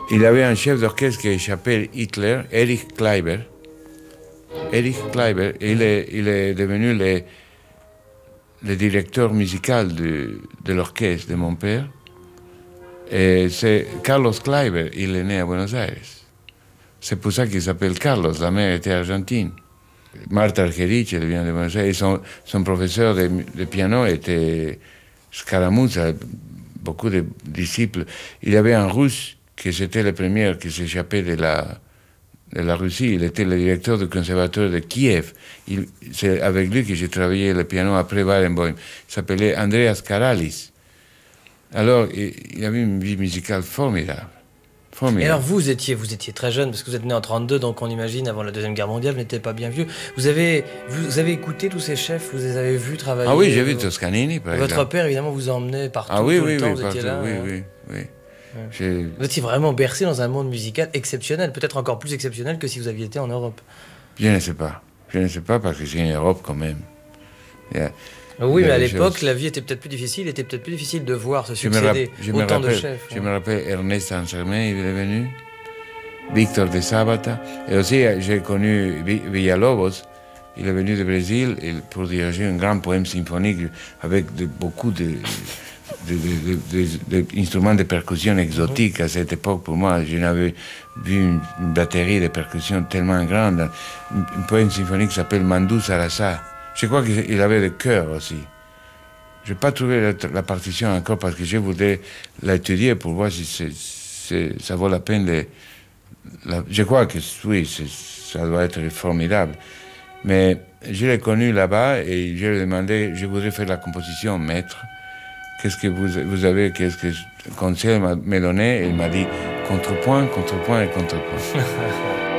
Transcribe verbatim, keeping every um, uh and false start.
Il avait un chef d'orchestre qui s'appelle Hitler, Erich Kleiber. Erich Kleiber, il est, il est devenu le, le directeur musical de, de l'orchestre de mon père. Et c'est Carlos Kleiber, il est né à Buenos Aires. C'est pour ça qu'il s'appelle Carlos, la mère était argentine. Marta Argerich, elle vient de Buenos Aires. Son, son professeur de, de piano était Scaramuzza, beaucoup de disciples. Il y avait un russe qui c'était le premier qui s'échappait de la, de la Russie. Il était le directeur du conservatoire de Kiev. Il, c'est avec lui que j'ai travaillé le piano après Barenboim. Il s'appelait Andreas Karalis. Alors, il, il avait une vie musicale formidable. formidable. Et alors, vous étiez, vous étiez très jeune, parce que vous êtes né en trente-deux, donc on imagine, avant la Deuxième Guerre mondiale, vous n'étiez pas bien vieux. Vous avez, vous avez écouté tous ces chefs, vous les avez vus travailler? Ah oui, j'ai vu Toscanini, par Votre exemple. père, évidemment, vous emmenait partout, ah, oui, tout oui, le temps, oui, vous partout, étiez là. oui, hein. oui, oui. Ouais. Vous étiez vraiment bercé dans un monde musical exceptionnel, peut-être encore plus exceptionnel que si vous aviez été en Europe. Je ne sais pas. Je ne sais pas parce que c'est en Europe quand même. Yeah. Oui, mais à l'époque, choses... la vie était peut-être plus difficile, il était peut-être plus difficile de voir se succéder autant de chefs. Je me rappelle Ernest Ansermet, il est venu, Victor de Sabata, et aussi j'ai connu Villalobos, il est venu du Brésil pour diriger un grand poème symphonique avec de, beaucoup de... d'instruments de, de, de, de percussion exotiques. À cette époque, pour moi, je n'avais vu une, une batterie de percussion tellement grande. Un, un poème symphonique qui s'appelle Mandou Sarasa. Je crois qu'il avait le chœur aussi. Je n'ai pas trouvé la, la partition encore parce que je voudrais l'étudier pour voir si c'est, c'est, ça vaut la peine de... La, je crois que oui, ça doit être formidable. Mais je l'ai connu là-bas et je lui ai demandé, je voudrais faire la composition, maître. Qu'est-ce que vous, vous avez, qu'est-ce que conseil m'a donné? Il m'a dit contrepoint, contrepoint et contrepoint.